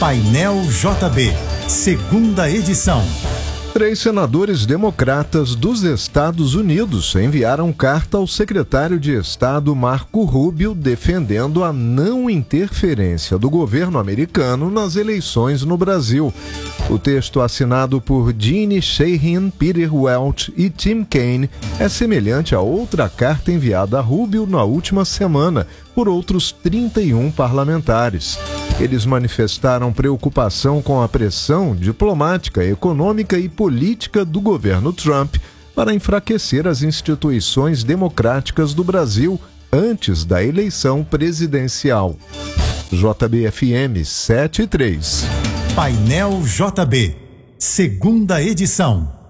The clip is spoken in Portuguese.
Painel JB, segunda edição. 3 senadores democratas dos Estados Unidos enviaram carta ao secretário de Estado Marco Rubio defendendo a não interferência do governo americano nas eleições no Brasil. O texto, assinado por Jeanne Shaheen, Peter Welch e Tim Kaine, é semelhante a outra carta enviada a Rubio na última semana por outros 31 parlamentares. Eles manifestaram preocupação com a pressão diplomática, econômica e política do governo Trump para enfraquecer as instituições democráticas do Brasil antes da eleição presidencial. JBFM 7.3. Painel JB, segunda edição.